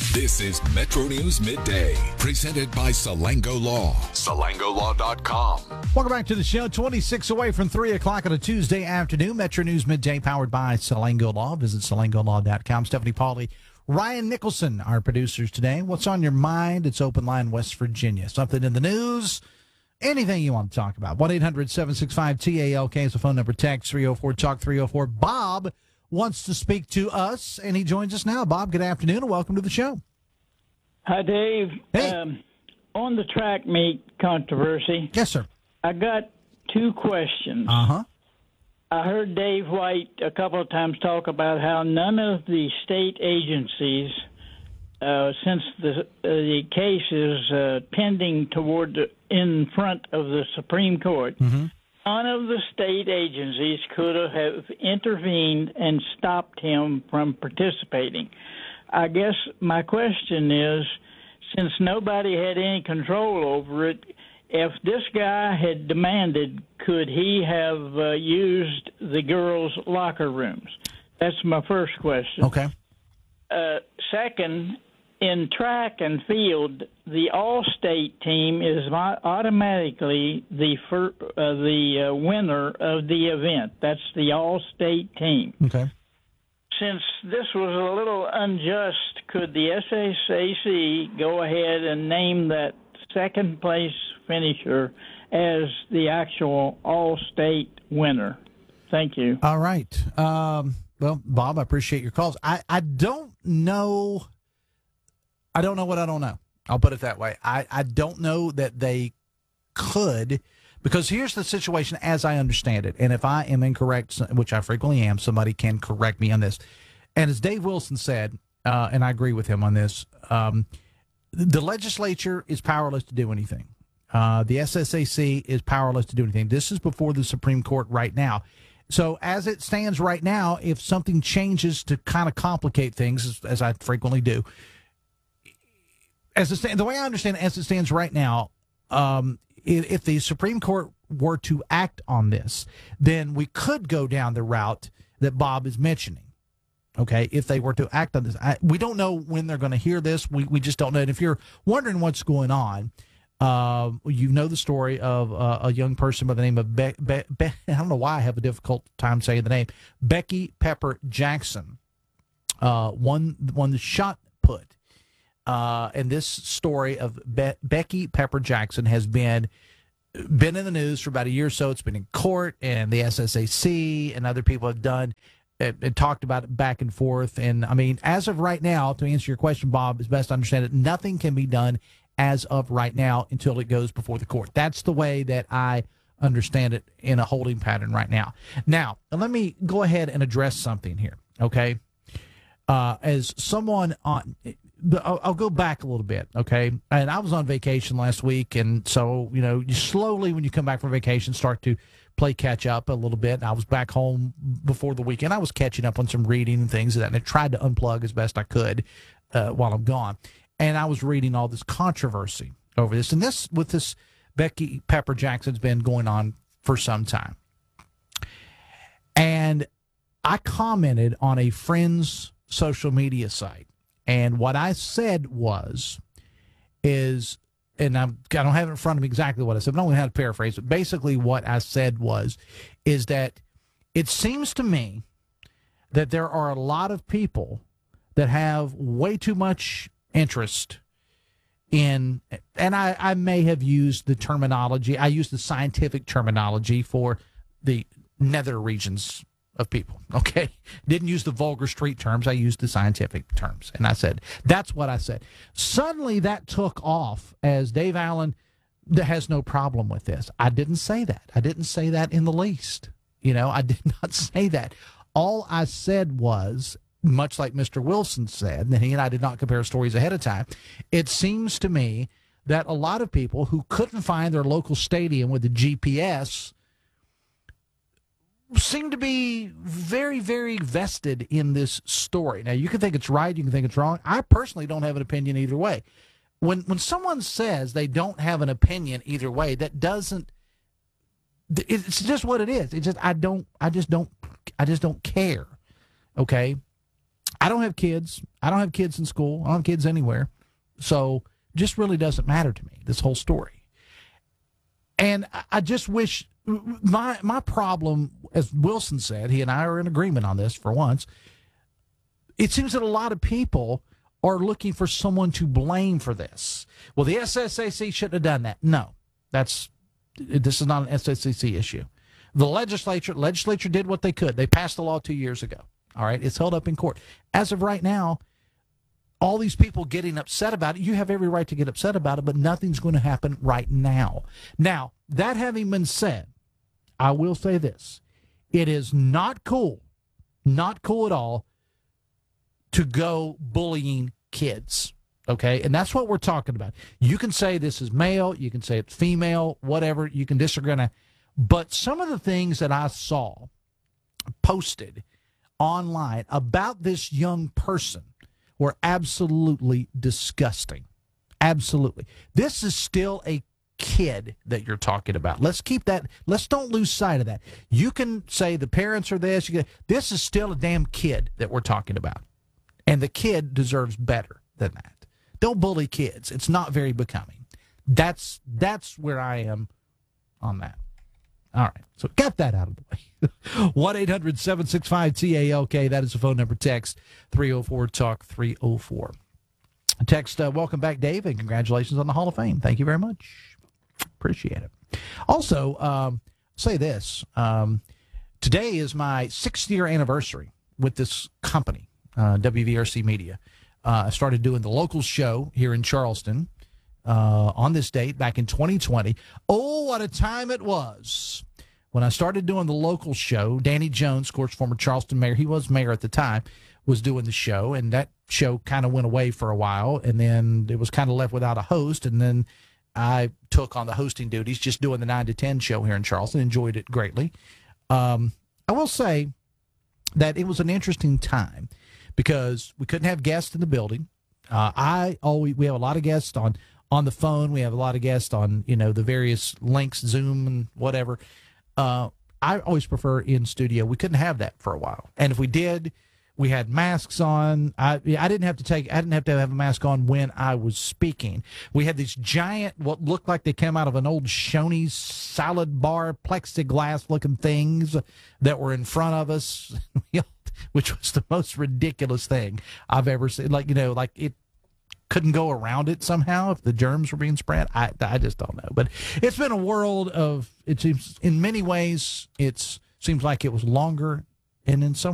This is Metro News Midday, presented by Salango Law. SalangoLaw.com. Welcome back to the show. 26 away from 3 o'clock on a Tuesday afternoon. Metro News Midday, powered by Salango Law. Visit SalangoLaw.com. Stephanie Pauly, Ryan Nicholson, our producers today. What's on your mind? It's Open Line West Virginia. Something in the news? Anything you want to talk about. 1-800-765-TALK is the phone number. Text 304-TALK 304. Bob wants to speak to us, and he joins us now. Bob, good afternoon, and welcome to the show. Hi, Dave. Hey. On the track meet controversy, Yes, sir. I got two questions. Uh-huh. I heard Dave White a couple of times talk about how none of the state agencies, since the case is pending in front of the Supreme Court, none of the state agencies could have intervened and stopped him from participating. I guess my question is, since nobody had any control over it, if this guy had demanded, could he have used the girls' locker rooms? That's my first question. Okay. Second, in track and field, the all-state team is automatically the winner of the event. That's the all-state team. Okay. Since this was a little unjust, could the SAC go ahead and name that second-place finisher as the actual all-state winner? Thank you. All right. Well, Bob, I appreciate your calls. I don't know. I don't know what I don't know. I'll put it that way. I don't know that they could, because here's the situation as I understand it. And if I am incorrect, which I frequently am, somebody can correct me on this. And as Dave Wilson said, and I agree with him on this, the legislature is powerless to do anything. The SSAC is powerless to do anything. This is before the Supreme Court right now. So as it stands right now, if something changes to kind of complicate things, as I frequently do, the way I understand it, as it stands right now, if the Supreme Court were to act on this, then we could go down the route that Bob is mentioning. Okay, if they were to act on this, we don't know when they're going to hear this. We just don't know. And if you're wondering what's going on, you know the story of a young person by the name of I don't know why I have a difficult time saying the name, Becky Pepper Jackson, won the shot put. And this story of Becky Pepper Jackson has been in the news for about a year or so. It's been in court, and the SSAC and other people have done and talked about it back and forth. And, I mean, as of right now, to answer your question, Bob, as best I understand it, nothing can be done as of right now until it goes before the court. That's the way that I understand it in a holding pattern right now. Now, let me go ahead and address something here, okay? As someone on... I'll go back a little bit, okay? And I was on vacation last week, and so, you slowly, when you come back from vacation, start to play catch up a little bit. I was back home before the weekend. I was catching up on some reading and things like that, and I tried to unplug as best I could while I'm gone. And I was reading all this controversy over this. And this Becky Pepper Jackson's been going on for some time. And I commented on a friend's social media site. And what I said is, and I don't have it in front of me exactly what I said, but I'm going to have to paraphrase it. Basically, what I said is that it seems to me that there are a lot of people that have way too much interest in, and I may have used the terminology, I used the scientific terminology for the nether regions of people, okay? Didn't use the vulgar street terms. I used the scientific terms. And I said, that's what I said. Suddenly that took off as Dave Allen has no problem with this. I didn't say that. I didn't say that in the least. I did not say that. All I said was, much like Mr. Wilson said, and he and I did not compare stories ahead of time, it seems to me that a lot of people who couldn't find their local stadium with the GPS seem to be very, very vested in this story. Now, you can think it's right, you can think it's wrong. I personally don't have an opinion either way. When someone says they don't have an opinion either way, that doesn't. It's just what it is. It's just I just don't care. Okay. I don't have kids. I don't have kids in school. I don't have kids anywhere. So it just really doesn't matter to me, this whole story. And I just wish my problem, as Wilson said, he and I are in agreement on this for once. It seems that a lot of people are looking for someone to blame for this. Well, the SSAC shouldn't have done that. No, this is not an SSAC issue. The legislature did what they could. They passed the law 2 years ago. All right, it's held up in court. As of right now, all these people getting upset about it, you have every right to get upset about it, but nothing's going to happen right now. Now, that having been said, I will say this. It is not cool at all, to go bullying kids, okay? And that's what we're talking about. You can say this is male, you can say it's female, whatever, you can disagree on it. But some of the things that I saw posted online about this young person were absolutely disgusting. Absolutely. This is still a kid that you're talking about. Let's keep that. Let's don't lose sight of that. You can say the parents are this. This is still a damn kid that we're talking about. And the kid deserves better than that. Don't bully kids. It's not very becoming. That's where I am on that. All right. So got that out of the way. 1-800-765-TALK. That is the phone number. Text 304-TALK-304. Text, welcome back, Dave, and congratulations on the Hall of Fame. Thank you very much. Appreciate it. Also, say this. Today is my 6th-year anniversary with this company. WVRC Media. I started doing the local show here in Charleston on this date back in 2020. Oh, what a time it was. When I started doing the local show, Danny Jones, of course, former Charleston mayor, he was mayor at the time, was doing the show, and that show kind of went away for a while, and then it was kind of left without a host, and then I took on the hosting duties, just doing the 9 to 10 show here in Charleston, enjoyed it greatly. I will say that it was an interesting time, because we couldn't have guests in the building. We have a lot of guests on the phone. We have a lot of guests on, the various links, Zoom and whatever. I always prefer in studio. We couldn't have that for a while. And if we did, we had masks on. I didn't have to have a mask on when I was speaking. We had these giant, what looked like they came out of an old Shoney's salad bar, plexiglass looking things that were in front of us. Which was the most ridiculous thing I've ever seen. Like it couldn't go around it somehow if the germs were being spread. I just don't know. But it's been a world of, it seems, in many ways, it seems like it was longer, and in some